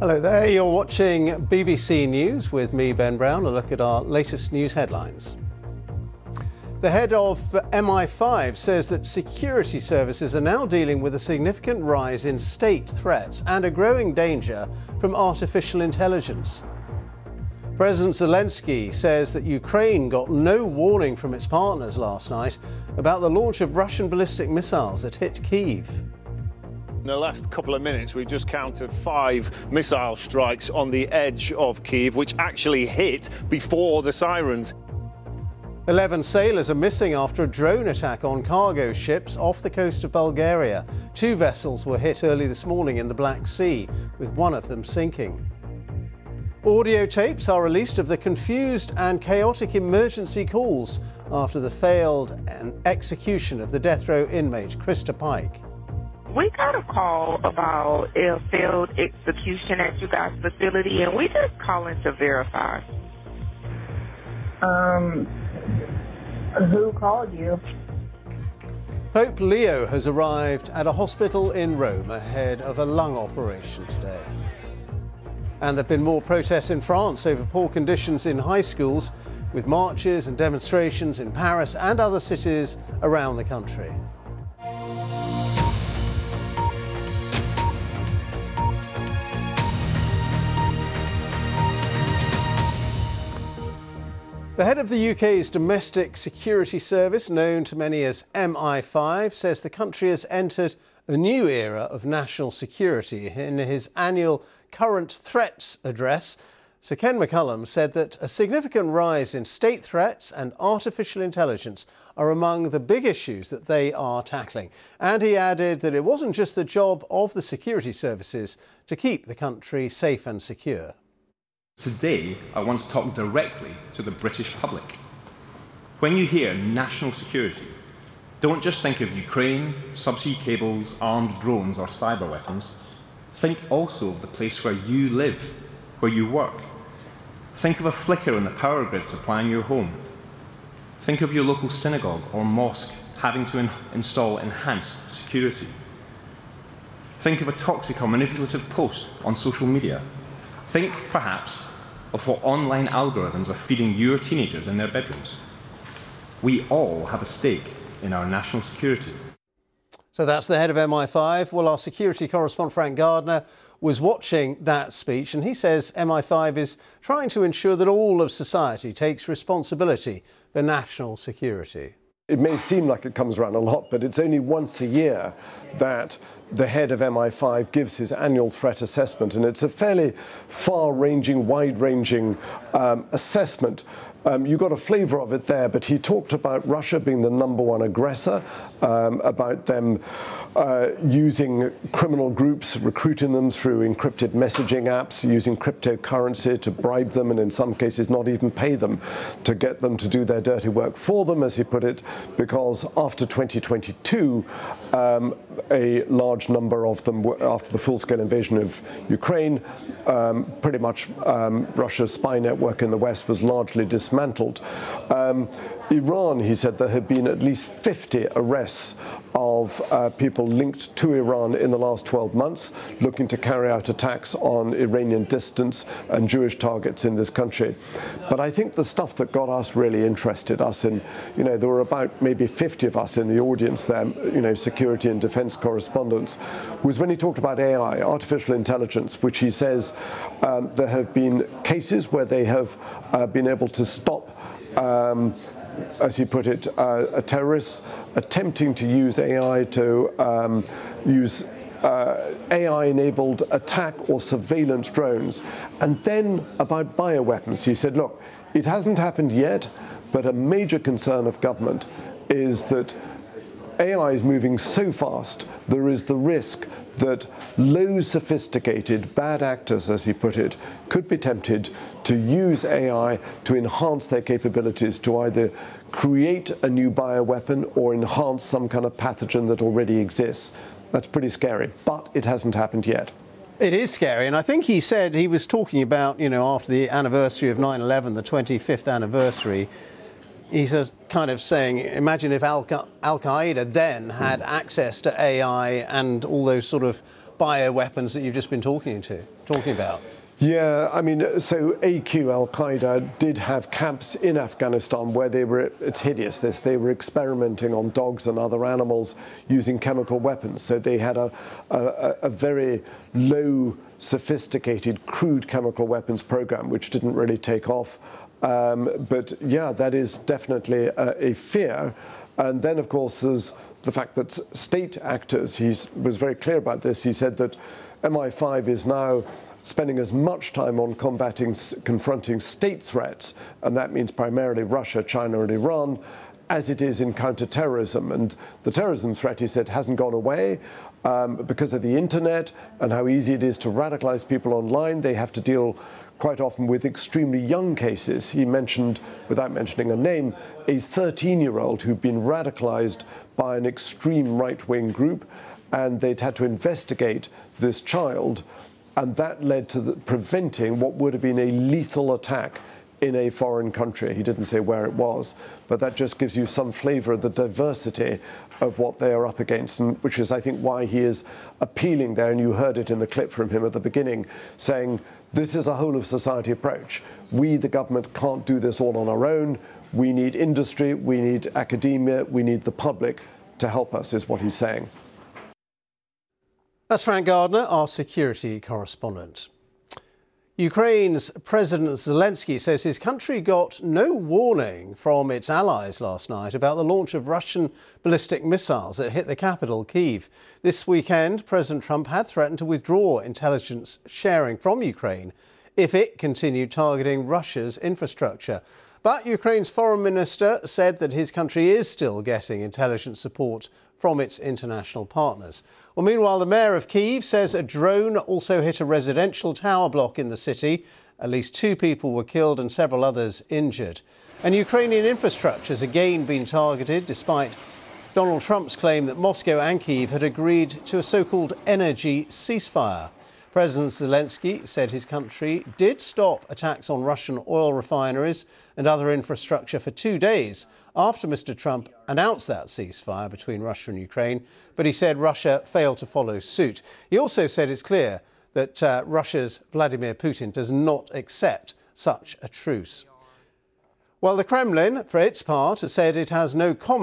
Hello there, you're watching BBC News with me, Ben Brown. A look at our latest news headlines. The head of MI5 says that security services are now dealing with a significant rise in state threats and a growing danger from artificial intelligence. President Zelensky says that Ukraine got no warning from its partners last night about the launch of Russian ballistic missiles that hit Kyiv. In the last couple of minutes, we've just counted 5 missile strikes on the edge of Kyiv, which actually hit before the sirens. 11 sailors are missing after a drone attack on cargo ships off the coast of Bulgaria. 2 vessels were hit early this morning in the Black Sea, with one of them sinking. Audio tapes are released of the confused and chaotic emergency calls after the failed execution of the death row inmate Krista Pike. We got a call about a failed execution at you guys' facility, and we just calling to verify. Who called you? Pope Leo has arrived at a hospital in Rome ahead of a lung operation today. And there have been more protests in France over poor conditions in high schools, with marches and demonstrations in Paris and other cities around the country. The head of the UK's domestic security service, known to many as MI5, says the country has entered a new era of national security. In his annual Current Threats address, Sir Ken McCullum said that a significant rise in state threats and artificial intelligence are among the big issues that they are tackling. And he added that it wasn't just the job of the security services to keep the country safe and secure. Today, I want to talk directly to the British public. When you hear national security, don't just think of Ukraine, subsea cables, armed drones or cyber weapons. Think also of the place where you live, where you work. Think of a flicker in the power grid supplying your home. Think of your local synagogue or mosque having to install enhanced security. Think of a toxic or manipulative post on social media. Think, perhaps, of what online algorithms are feeding your teenagers in their bedrooms. We all have a stake in our national security. So that's the head of MI5. Well, our security correspondent Frank Gardner was watching that speech, and he says MI5 is trying to ensure that all of society takes responsibility for national security. It may seem like it comes around a lot, but it's only once a year that the head of MI5 gives his annual threat assessment, and it's a fairly far-ranging, wide-ranging assessment. You got a flavour of it there, but he talked about Russia being the #1 aggressor, about them using criminal groups, recruiting them through encrypted messaging apps, using cryptocurrency to bribe them and in some cases not even pay them to get them to do their dirty work for them, as he put it, because after 2022, a large number of them, after the full-scale invasion of Ukraine, pretty much Russia's spy network in the West was largely dismantled. Iran, he said, there had been at least 50 arrests of people linked to Iran in the last 12 months, looking to carry out attacks on Iranian dissidents and Jewish targets in this country. But I think the stuff that got us really interested, us in, there were about maybe 50 of us in the audience there, security and defense correspondents, was when he talked about AI, artificial intelligence, which he says there have been cases where they have been able to stop as he put it, terrorists attempting to use AI to use AI-enabled attack or surveillance drones. And then about bioweapons, he said, look, it hasn't happened yet, but a major concern of government is that AI is moving so fast, there is the risk that low sophisticated bad actors, as he put it, could be tempted to use AI to enhance their capabilities to either create a new bioweapon or enhance some kind of pathogen that already exists. That's pretty scary, but it hasn't happened yet. It is scary, and I think he said he was talking about, after the anniversary of 9/11, the 25th anniversary, he's kind of saying, imagine if Al-Qaeda then had access to AI and all those sort of bioweapons that you've just been talking about. Yeah, I mean, so AQ, Al-Qaeda, did have camps in Afghanistan where it's hideous, they were experimenting on dogs and other animals using chemical weapons. So they had a very low, sophisticated, crude chemical weapons program, which didn't really take off. But yeah, that is definitely a fear. And then, of course, there's the fact that state actors, he was very clear about this, he said that MI5 is now spending as much time on confronting state threats, and that means primarily Russia, China and Iran, as it is in counterterrorism. And the terrorism threat, he said, hasn't gone away because of the internet and how easy it is to radicalize people online. They have to deal quite often with extremely young cases. He mentioned, without mentioning a name, a 13-year-old who'd been radicalized by an extreme right-wing group, and they'd had to investigate this child. And that led to preventing what would have been a lethal attack in a foreign country. He didn't say where it was, but that just gives you some flavour of the diversity of what they are up against, and which is, I think, why he is appealing there. And you heard it in the clip from him at the beginning, saying this is a whole-of-society approach. We, the government, can't do this all on our own. We need industry, we need academia, we need the public to help us, is what he's saying. That's Frank Gardner, our security correspondent. Ukraine's President Zelensky says his country got no warning from its allies last night about the launch of Russian ballistic missiles that hit the capital, Kyiv. This weekend, President Trump had threatened to withdraw intelligence sharing from Ukraine if it continued targeting Russia's infrastructure. But Ukraine's foreign minister said that his country is still getting intelligence support from its international partners. Well, meanwhile, the mayor of Kyiv says a drone also hit a residential tower block in the city. At least 2 people were killed and several others injured. And Ukrainian infrastructure has again been targeted, despite Donald Trump's claim that Moscow and Kyiv had agreed to a so-called energy ceasefire. President Zelensky said his country did stop attacks on Russian oil refineries and other infrastructure for 2 days after Mr. Trump announced that ceasefire between Russia and Ukraine, but he said Russia failed to follow suit. He also said it's clear that Russia's Vladimir Putin does not accept such a truce. Well, the Kremlin, for its part, has said it has no comment